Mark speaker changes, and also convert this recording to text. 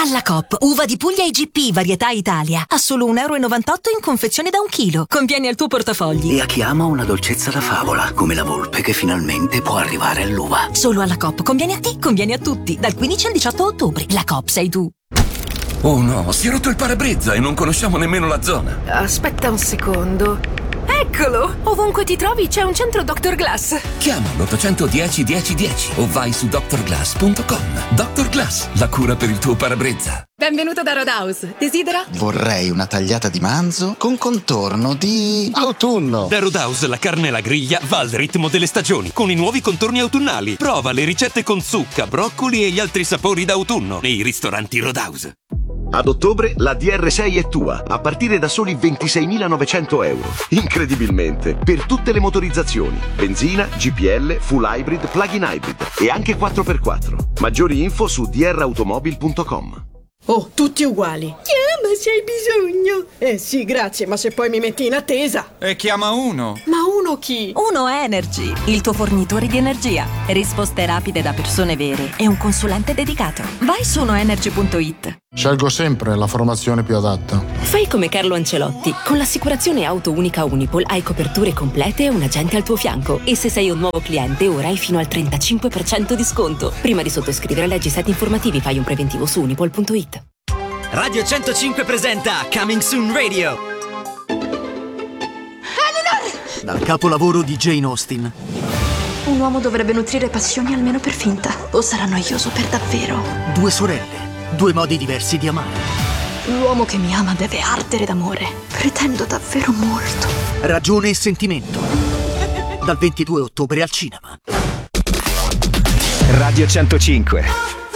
Speaker 1: Alla Coop, uva di Puglia IGP, varietà Italia. A solo €1,98 in confezione da 1 chilo. Conviene al tuo portafogli.
Speaker 2: E a chi ama una dolcezza da favola, come la volpe che finalmente può arrivare all'uva.
Speaker 1: Solo alla Coop. Conviene a te, conviene a tutti. Dal 15 al 18 ottobre. La Coop sei tu.
Speaker 3: Oh no, si è rotto il parabrezza e non conosciamo nemmeno la zona.
Speaker 4: Aspetta un secondo. Eccolo! Ovunque ti trovi c'è un centro Dr. Glass.
Speaker 3: Chiama l'810 1010 o vai su drglass.com. Dr. Glass, la cura per il tuo parabrezza.
Speaker 4: Benvenuto da Roadhouse. Desidera?
Speaker 5: Vorrei una tagliata di manzo con contorno di autunno.
Speaker 6: Da Roadhouse la carne alla griglia va al ritmo delle stagioni, con i nuovi contorni autunnali. Prova le ricette con zucca, broccoli e gli altri sapori d'autunno nei ristoranti Roadhouse.
Speaker 7: Ad ottobre la DR6 è tua, a partire da soli €26.900. Incredibilmente, per tutte le motorizzazioni, benzina, GPL, full hybrid, plug-in hybrid e anche 4x4. Maggiori info su drautomobil.com.
Speaker 8: Oh, tutti uguali. Chiama se hai bisogno. Sì, grazie, ma se poi mi metti in attesa.
Speaker 9: E chiama uno.
Speaker 8: Ma uno chi?
Speaker 10: Uno Energy, il tuo fornitore di energia. Risposte rapide da persone vere e un consulente dedicato. Vai su unoenergy.it.
Speaker 11: Scelgo sempre la formazione più adatta.
Speaker 12: Fai come Carlo Ancelotti. Con l'assicurazione auto unica Unipol hai coperture complete e un agente al tuo fianco. E se sei un nuovo cliente, ora hai fino al 35% di sconto. Prima di sottoscrivere, leggi i set informativi, fai un preventivo su unipol.it.
Speaker 13: Radio 105 presenta Coming Soon Radio. Dal capolavoro di Jane Austen.
Speaker 14: Un uomo dovrebbe nutrire passioni almeno per finta, o sarà noioso per davvero.
Speaker 13: 2 sorelle, 2 modi diversi di amare.
Speaker 14: L'uomo che mi ama deve ardere d'amore. Pretendo davvero molto.
Speaker 13: Ragione e sentimento. Dal 22 ottobre al cinema.
Speaker 15: Radio 105.